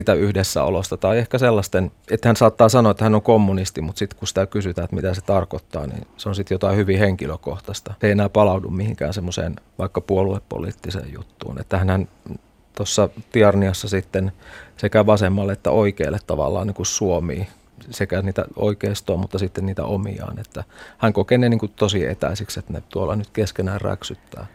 yhdessäolosta tai ehkä sellaisten, että hän saattaa sanoa, että hän on kommunisti, mutta sitten kun sitä kysytään, että mitä se tarkoittaa, niin se on sitten jotain hyvin henkilökohtaista. Se ei enää palaudu mihinkään semmoiseen vaikka puoluepoliittiseen juttuun. Että hän tuossa Tiarniassa sitten sekä vasemmalle että oikealle tavallaan niin kuin suomii sekä niitä oikeistoa, mutta sitten niitä omiaan. Että hän kokee ne niin kuin tosi etäisiksi, että ne tuolla nyt keskenään räksyttää.